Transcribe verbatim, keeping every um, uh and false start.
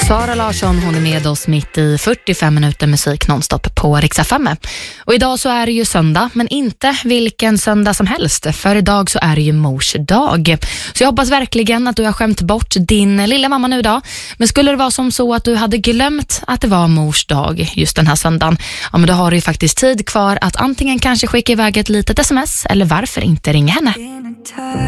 Sara Larsson, hon är med oss mitt i fyrtiofem minuter musik nonstop på Rix F M. Och idag så är det ju söndag, men inte vilken söndag som helst. För idag så är det ju mors dag. Så jag hoppas verkligen att du har skämt bort din lilla mamma nu idag. Men skulle det vara som så att du hade glömt att det var mors dag just den här söndagen, ja men då har du ju faktiskt tid kvar att antingen kanske skicka iväg ett litet sms eller varför inte ringa henne.